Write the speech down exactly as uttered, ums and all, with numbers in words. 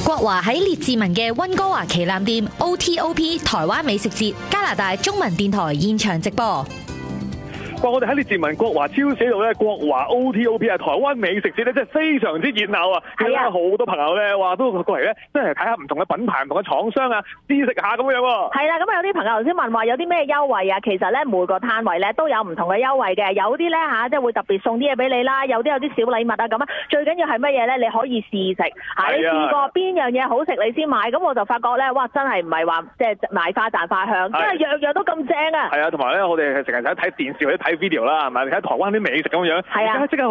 國華喺列治文嘅溫哥華旗艦店 O T O P 台灣美食節，加拿大中文電台現場直播。 哇！我哋喺列治文國華超市度咧，國華 O T O P 啊，台灣美食節咧，真係非常之熱鬧啊！見到好多朋友咧，話都過嚟咧，真係睇下唔同嘅品牌、唔同嘅廠商啊，試食下咁樣喎。 係啦，咁啊有啲朋友頭先問話有啲咩優惠啊？其實咧每個攤位咧都有唔同嘅優惠嘅，有啲咧嚇即係會特別送啲嘢俾你啦，有啲有啲小禮物啊咁啊。最緊要係乜嘢咧？你可以試食嚇，你試過邊樣嘢好食你先買。咁我就發覺咧，哇！真係唔係話即係買花讚花香，因為樣樣都咁正啊。 係啊，同埋咧，我哋係成日睇睇電視或者睇 video 啦，係咪？你睇台灣啲美食咁樣， 係啊， 即刻